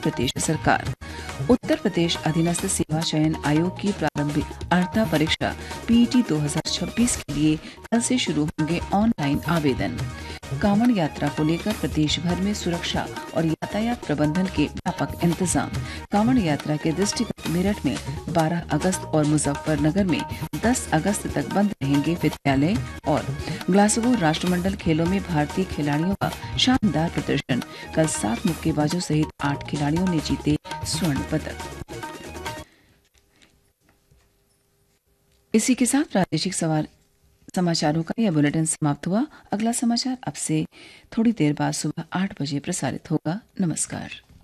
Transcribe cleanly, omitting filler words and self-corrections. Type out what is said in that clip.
प्रदेश सरकार। उत्तर प्रदेश अधीनस्थ सेवा चयन आयोग की प्रारंभिक अर्हता परीक्षा पीईटी 2026 के लिए कल से शुरू होंगे ऑनलाइन आवेदन। कांवड़ यात्रा को लेकर प्रदेश भर में सुरक्षा और यातायात प्रबंधन के व्यापक इंतजाम। कांवड़ यात्रा के दृष्टिगत मेरठ में 12 अगस्त और मुजफ्फरनगर में 10 अगस्त तक बंद रहेंगे विद्यालय। और ग्लासगो राष्ट्रमंडल खेलों में भारतीय खिलाड़ियों का शानदार प्रदर्शन। कल 7 मुक्केबाजों सहित 8 खिलाड़ियों ने जीते स्वर्ण पदक। इसी के साथ प्रादेशिक समाचारों का यह बुलेटिन समाप्त हुआ। अगला समाचार अब से थोड़ी देर बाद सुबह 8 बजे प्रसारित होगा। नमस्कार।